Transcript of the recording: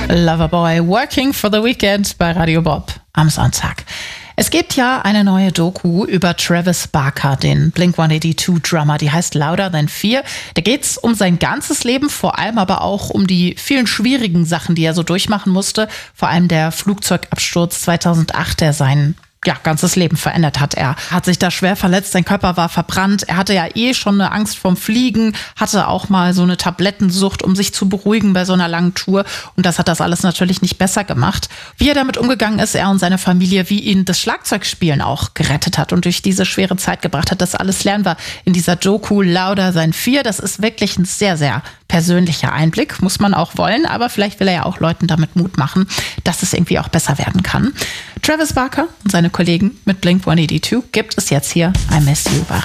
Loverboy, Working for the Weekend bei Radio Bob am Sonntag. Es gibt ja eine neue Doku über Travis Barker, den Blink-182-Drummer, die heißt Louder Than Fear. Da geht's um sein ganzes Leben, vor allem aber auch um die vielen schwierigen Sachen, die er so durchmachen musste. Vor allem der Flugzeugabsturz 2008, der sein ganzes Leben verändert hat. Er hat sich da schwer verletzt, sein Körper war verbrannt. Er hatte ja schon eine Angst vorm Fliegen, hatte auch mal so eine Tablettensucht, um sich zu beruhigen bei so einer langen Tour. Und das hat das alles natürlich nicht besser gemacht. Wie er damit umgegangen ist, er und seine Familie, wie ihn das Schlagzeugspielen auch gerettet hat und durch diese schwere Zeit gebracht hat, das alles lernen wir in dieser Doku Louder Than Fear. Das ist wirklich ein sehr, sehr persönlicher Einblick, muss man auch wollen. Aber vielleicht will er ja auch Leuten damit Mut machen, dass es irgendwie auch besser werden kann. Travis Barker und seine Kollegen mit Blink-182 gibt es jetzt hier I Miss You bei